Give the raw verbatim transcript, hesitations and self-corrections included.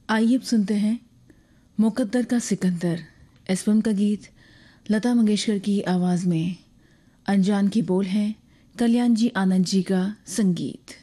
आइए अब सुनते हैं मुकद्दर का सिकंदर, इस फिल्म का गीत लता मंगेशकर की आवाज़ में। अनजान की बोल है, कल्याण जी आनंद जी का संगीत।